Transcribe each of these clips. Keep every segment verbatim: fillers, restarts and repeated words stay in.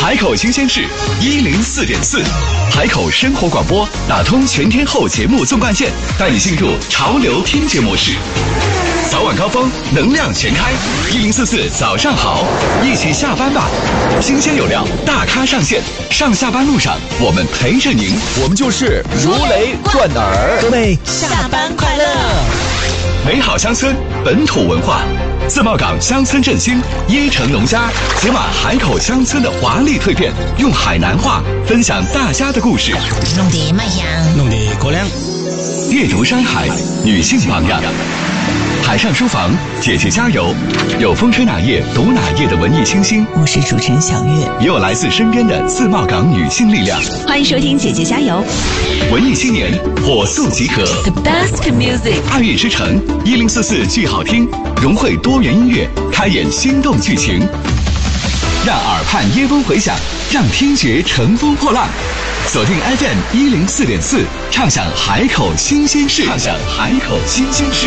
海口新鲜事一零四点四，海口生活广播打通全天候节目纵贯线，带你进入潮流听觉模式。早晚高峰，能量全开，一零四四早上好，一起下班吧！新鲜有料，大咖上线，上下班路上我们陪着您，我们就是如雷贯耳。 各位下班快乐！ 美好乡村，本土文化。自贸港乡村振兴，椰城农家解码海口乡村的华丽蜕变，用海南话分享大家的故事。 弄得卖香， 弄得过凉。 阅读山海，女性榜样。海上书房，姐姐加油！有风吹哪页读哪页的文艺清新， 我是主持人小月， 也有来自身边的自贸港女性力量。 欢迎收听姐姐加油！ 文艺青年火速集合 ，The best music， 爱乐之城一零四四剧好听，融汇多元音乐，开演心动剧情，让耳畔耶风回响，让听觉乘风破浪。锁定 F M 一零四点四，畅享海口新鲜事，畅享海口新鲜事。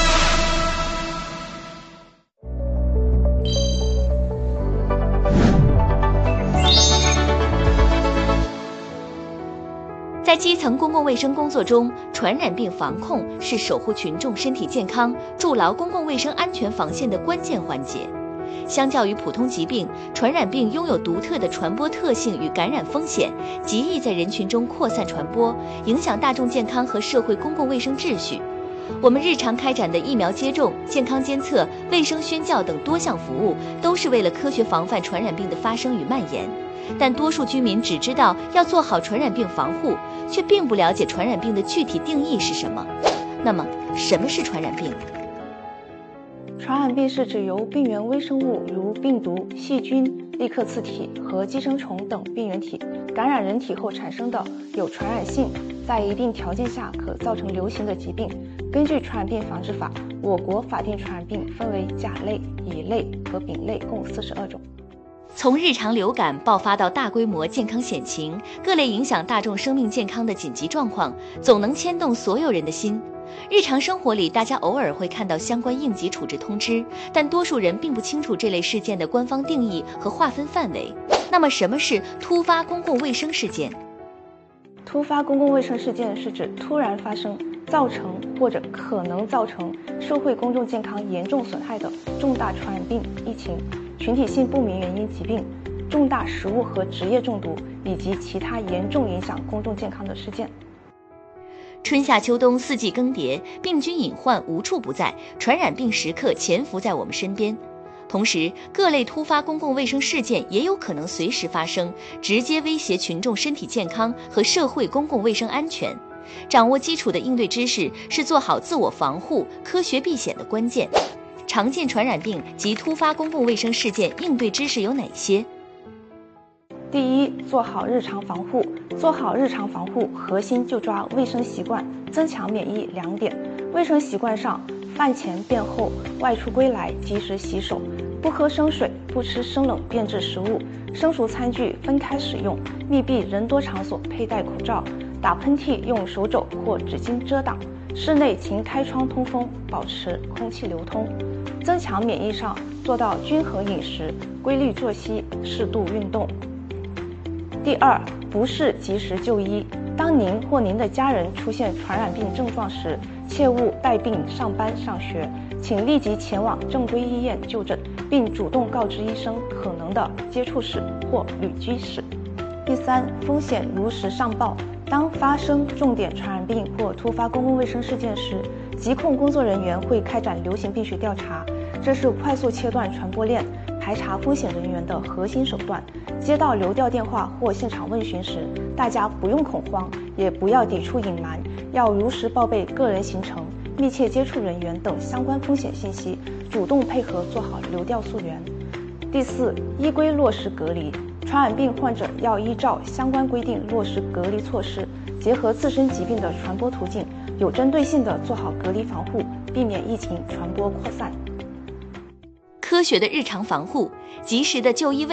在基层公共卫生工作中，传染病防控是守护群众身体健康、筑牢公共卫生安全防线的关键环节。相较于普通疾病，传染病拥有独特的传播特性与感染风险，极易在人群中扩散传播，影响大众健康和社会公共卫生秩序。我们日常开展的疫苗接种、健康监测、卫生宣教等多项服务，都是为了科学防范传染病的发生与蔓延。但多数居民只知道要做好传染病防护，却并不了解传染病的具体定义是什么。那么，什么是传染病？ 传染病是指由病原微生物如病毒、细菌、立克次体和寄生虫等病原体感染人体后产生的有传染性，在一定条件下可造成流行的疾病。根据《传染病防治法》，我国法定传染病分为甲类、乙类和丙类，共四十二种。 从日常流感爆发到大规模健康险情，各类影响大众生命健康的紧急状况，总能牵动所有人的心。日常生活里，大家偶尔会看到相关应急处置通知，但多数人并不清楚这类事件的官方定义和划分范围。那么，什么是突发公共卫生事件？ 突发公共卫生事件是指突然发生、造成或者可能造成社会公众健康严重损害的重大传染病、疫情、群体性不明原因疾病、重大食物和职业中毒以及其他严重影响公众健康的事件。 春夏秋冬四季更迭，病菌隐患无处不在，传染病时刻潜伏在我们身边。同时，各类突发公共卫生事件也有可能随时发生，直接威胁群众身体健康和社会公共卫生安全。掌握基础的应对知识是做好自我防护、科学避险的关键。常见传染病及突发公共卫生事件应对知识有哪些？ 第一，做好日常防护。做好日常防护，核心就抓卫生习惯、增强免疫两点。卫生习惯上，饭前便后、外出归来及时洗手，不喝生水，不吃生冷变质食物，生熟餐具分开使用，密闭人多场所佩戴口罩，打喷嚏用手肘或纸巾遮挡，室内勤开窗通风，保持空气流通。增强免疫上，做到均衡饮食、规律作息、适度运动。第二，不适及时就医。当您或您的家人出现传染病症状时，切勿带病上班上学，请立即前往正规医院就诊，并主动告知医生可能的接触史或旅居史。第三，风险如实上报。当发生重点传染病或突发公共卫生事件时，疾控工作人员会开展流行病学调查，这是快速切断传播链、排查风险人员的核心手段。接到流调电话或现场问询时，大家不用恐慌，也不要抵触隐瞒，要如实报备个人行程、密切接触人员等相关风险信息，主动配合做好流调溯源。第四，依规落实隔离。传染病患者要依照相关规定落实隔离措施，结合自身疾病的传播途径，有针对性地做好隔离防护，避免疫情传播扩散。 科学的日常防护，及时的就医问